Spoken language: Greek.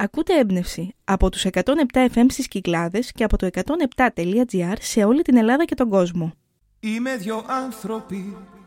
Ακούτε έμπνευση από τους 107 FM στις Κυκλάδες και από το 107.gr σε όλη την Ελλάδα και τον κόσμο. Είμαι δυο άνθρωποι